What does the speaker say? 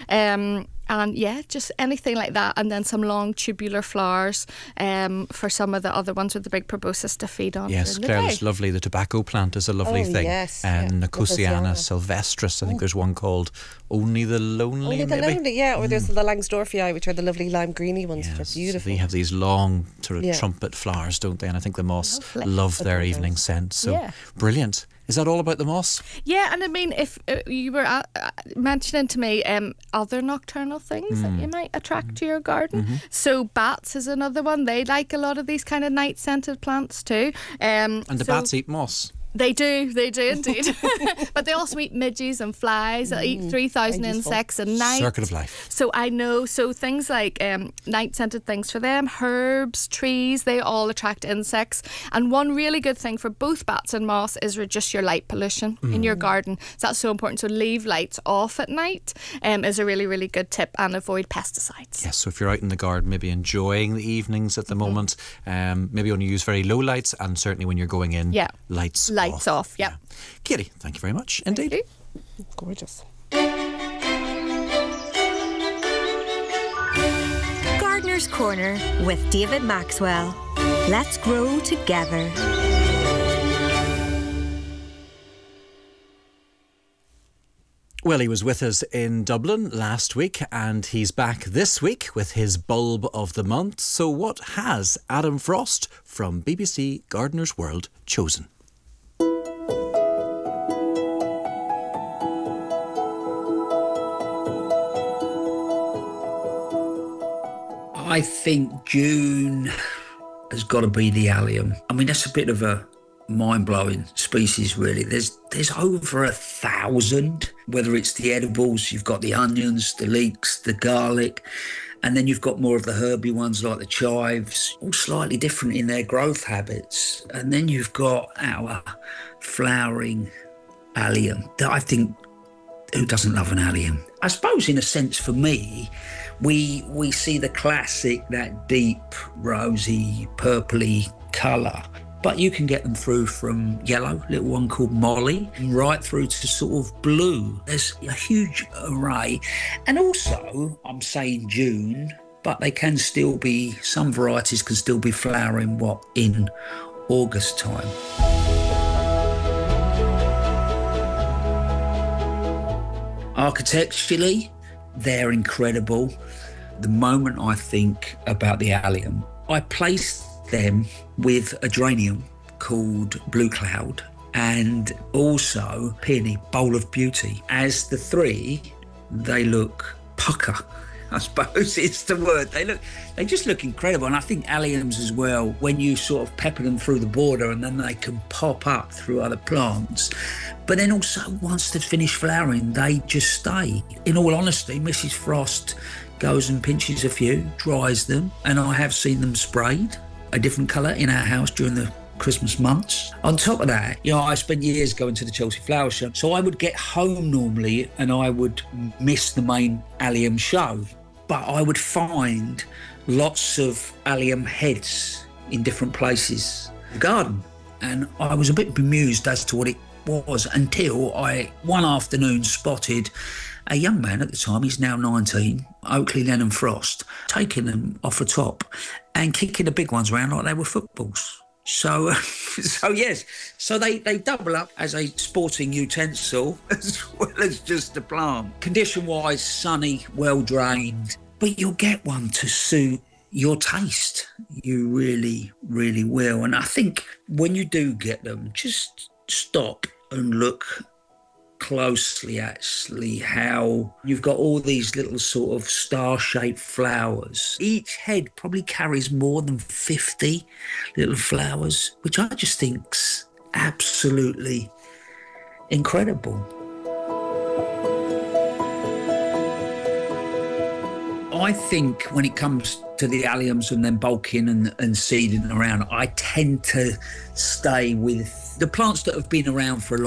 And yeah, just anything like that. And then some long tubular flowers for some of the other ones with the big proboscis to feed on. Yes, Claire, it's lovely. The tobacco plant is a lovely thing. Yes. And Nicotiana sylvestris, I think there's one called Only the Lonely, maybe? Or there's the Langsdorffii, which are the lovely lime greeny ones. Yes, They're beautiful. they have these long sort of trumpet flowers, don't they? And I think the moss love their evening scent. So brilliant. Is that all about the moss? Yeah, and I mean, if you were mentioning to me other nocturnal things that you might attract to your garden. So bats is another one. They like a lot of these kind of night-scented plants too. And the bats eat moss. They do indeed. But they also eat midges and flies. They'll eat 3,000 insects a night. Circuit of life. So I know, so things like night-scented things for them, herbs, trees, they all attract insects. And one really good thing for both bats and moss is reduce your light pollution in your garden. So that's so important. So leave lights off at night is a really, really good tip, and avoid pesticides. Yes, so if you're out in the garden, maybe enjoying the evenings at the moment, maybe only use very low lights, and certainly when you're going in, lights off. Yeah. Katie, thank you very much indeed. Thank you. Gorgeous. Gardener's Corner with David Maxwell. Let's grow together. Well, he was with us in Dublin last week, and he's back this week with his bulb of the month. So what has Adam Frost from BBC Gardener's World chosen? I think June has got to be the allium. I mean, that's a bit of a mind-blowing species, really. There's over 1,000, whether it's the edibles, you've got the onions, the leeks, the garlic, and then you've got more of the herby ones like the chives, all slightly different in their growth habits. And then you've got our flowering allium that I think, who doesn't love an allium? I suppose in a sense for me, we see the classic, that deep, rosy, purpley colour. But you can get them through from yellow, little one called Molly, right through to sort of blue. There's a huge array. And also, I'm saying June, but they can still be, some varieties can still be flowering, in August time. Architecturally, they're incredible. The moment I think about the allium, I place them with a geranium called Blue Cloud and also peony, Bowl of Beauty. As the three, they look pucker, I suppose it's the word. They just look incredible. And I think alliums as well, when you sort of pepper them through the border and then they can pop up through other plants. But then also once they've finished flowering, they just stay. In all honesty, Mrs. Frost goes and pinches a few, dries them, and I have seen them sprayed a different colour in our house during the Christmas months. On top of that, I spent years going to the Chelsea Flower Show, so I would get home normally and I would miss the main allium show, but I would find lots of allium heads in different places in the garden, and I was a bit bemused as to what it was until I one afternoon spotted a young man at the time, he's now 19, Oakley Lennon Frost, taking them off the top and kicking the big ones around like they were footballs. So yes, so they double up as a sporting utensil as well as just a plant. Condition-wise, sunny, well-drained, but you'll get one to suit your taste. You really, really will. And I think when you do get them, just stop and look closely actually how you've got all these little sort of star-shaped flowers. Each head probably carries more than 50 little flowers, which I just think's absolutely incredible. I think when it comes to the alliums and then bulking and seeding around, I tend to stay with the plants that have been around for a long